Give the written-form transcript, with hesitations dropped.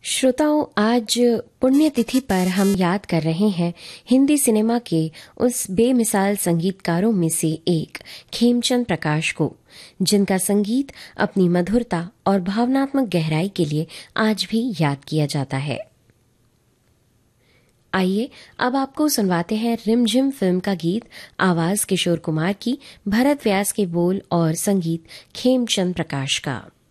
श्रोताओं, आज पुण्यतिथि पर हम याद कर रहे हैं हिंदी सिनेमा के उस बेमिसाल संगीतकारों में से एक खेमचंद प्रकाश को, जिनका संगीत अपनी मधुरता और भावनात्मक गहराई के लिए आज भी याद किया जाता है। आइए अब आपको सुनवाते हैं रिमझिम फिल्म का गीत, आवाज किशोर कुमार की, भरत व्यास के बोल और संगीत खेमचंद प्रकाश का।